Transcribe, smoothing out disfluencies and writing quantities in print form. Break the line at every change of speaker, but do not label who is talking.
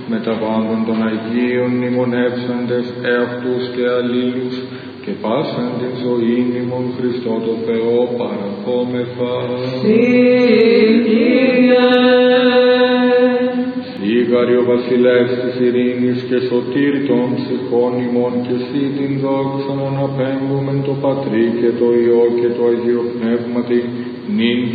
με τα πάντων των Αγίων μνημονεύσαντες εαυτούς και αλλήλους, και πάσαν την ζωήν ημών Χριστό το Θεό παραχόμεθα. Σίγαρη ο βασιλεύς της ειρήνης και σωτήρ των ψυχών ημών, και εσύ την δόξα απέμπομεν το Πατρί και το Υιό και το Αγίο Πνεύματι, νυν